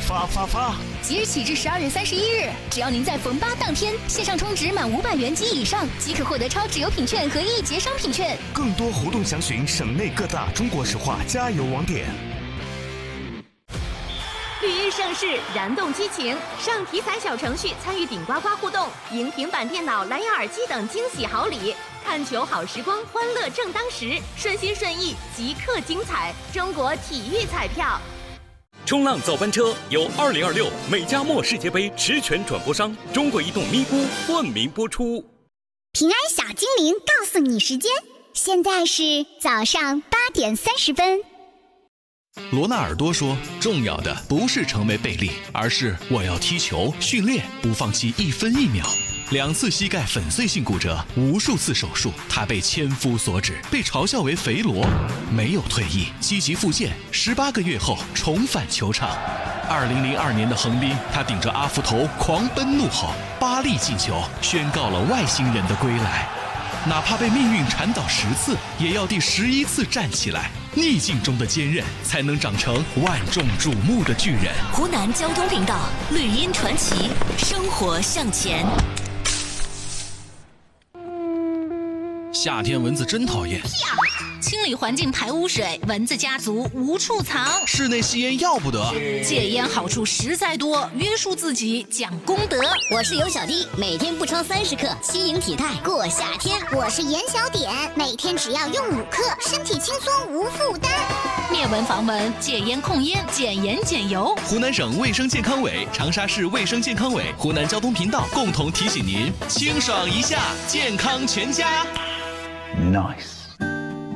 发！ 即日起至12月31日，只要您在逢8当天线上充值满500元及以上，即可获得超值邮品券和1节商品券。 更多活动详询省内各大中国石化加油网点。 绿茵盛世，燃动激情，上体彩小程序参与顶呱呱互动，赢平板电脑、蓝牙耳机等惊喜好礼。看球好时光，欢乐正当时，顺心顺意，即刻精彩！中国体育彩票。 冲浪早班车由2026美加墨世界杯实权转播商中国移动咪咕冠名播出。 平安小精灵告诉你时间，现在是早上8点30分。 罗纳尔多说，重要的不是成为贝利，而是我要踢球训练，不放弃1分1秒。2次膝盖粉碎性骨折，无数次手术，他被千夫所指，被嘲笑为肥罗，没有退役，积极复健，18个月后重返球场。2002年的横滨，他顶着阿福头狂奔怒吼，8粒进球，宣告了外星人的归来。哪怕被命运缠倒10次，也要第11次站起来。逆境中的坚韧，才能长成万众瞩目的巨人。 湖南交通频道绿茵传奇，生活向前。 夏天蚊子真讨厌， 清理环境排污水，蚊子家族无处藏。 室内吸烟要不得， 戒烟好处实在多，约束自己讲功德。 我是尤小弟，每天不超30克，轻盈体态过夏天。我是严小点，每天只要用5克，身体轻松无负担。 灭蚊防蚊，戒烟控烟，减盐减油。 湖南省卫生健康委、长沙市卫生健康委、湖南交通频道共同提醒您：清爽一下，健康全家。 Nice。